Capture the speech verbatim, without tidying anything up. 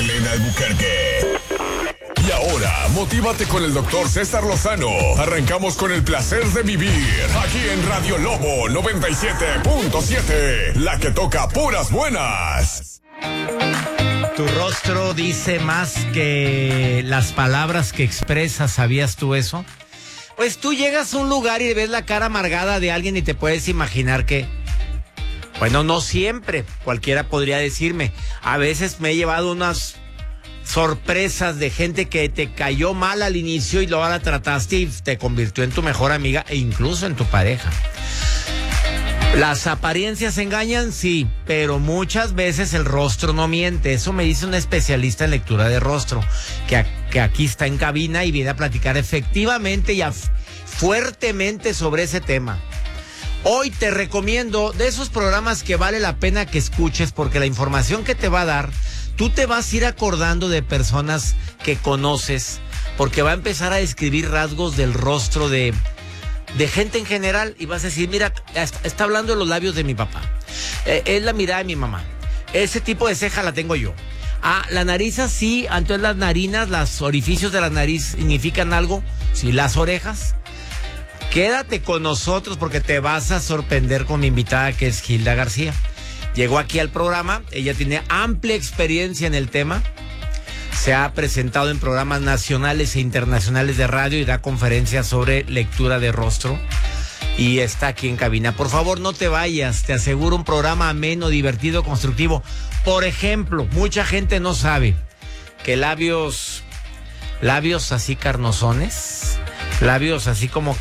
Selena Albuquerque. Y ahora, motívate con el doctor César Lozano. Arrancamos con el placer de vivir. Aquí en Radio Lobo noventa y siete punto siete. La que toca puras buenas. Tu rostro dice más que las palabras que expresas. ¿Sabías tú eso? Pues tú llegas a un lugar y ves la cara amargada de alguien y te puedes imaginar que... Bueno, no siempre. Cualquiera podría decirme. A veces me he llevado unas... sorpresas de gente que te cayó mal al inicio y luego la trataste y te convirtió en tu mejor amiga e incluso en tu pareja. Las apariencias engañan, sí, pero muchas veces el rostro no miente. Eso me dice un especialista en lectura de rostro, que, que aquí está en cabina y viene a platicar efectivamente y a, fuertemente sobre ese tema. Hoy te recomiendo de esos programas que vale la pena que escuches, porque la información que te va a dar, tú te vas a ir acordando de personas que conoces, porque va a empezar a describir rasgos del rostro de, de gente en general y vas a decir, mira, está hablando de los labios de mi papá, eh, es la mirada de mi mamá, ese tipo de ceja la tengo yo. Ah, la nariz así, entonces las narinas, los orificios de la nariz significan algo, sí, las orejas. Quédate con nosotros porque te vas a sorprender con mi invitada, que es Gilda García. Llegó aquí al programa, ella tiene amplia experiencia en el tema, se ha presentado en programas nacionales e internacionales de radio y da conferencias sobre lectura de rostro y está aquí en cabina. Por favor, no te vayas, te aseguro un programa ameno, divertido, constructivo. Por ejemplo, mucha gente no sabe que labios, labios así carnosones, labios así como